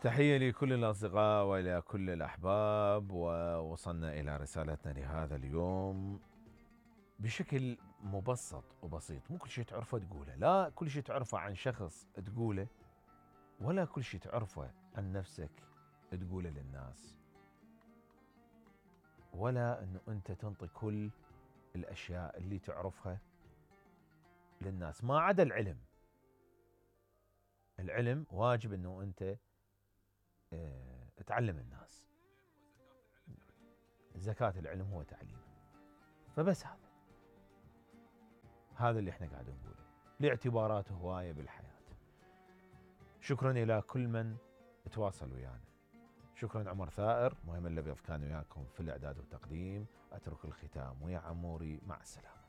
تحية لكل الأصدقاء وإلى كل الأحباب، ووصلنا إلى رسالتنا لهذا اليوم بشكل مبسط وبسيط. مو كل شيء تعرفه تقوله، لا كل شيء تعرفه عن شخص تقوله، ولا كل شيء تعرفه عن نفسك تقوله للناس، ولا أنه أنت تنطي كل الأشياء اللي تعرفها للناس ما عدا العلم. العلم واجب أنه أنت تعلم الناس. زكاة العلم هو تعليم. فبس هذا اللي احنا قاعد نقوله لاعتباراته هواية بالحياة. شكرا إلى كل من تواصل ويانا. شكرا عمر ثائر، مهم الأبيض كان وياكم في الإعداد والتقديم. أترك الختام ويا عموري، مع السلامة.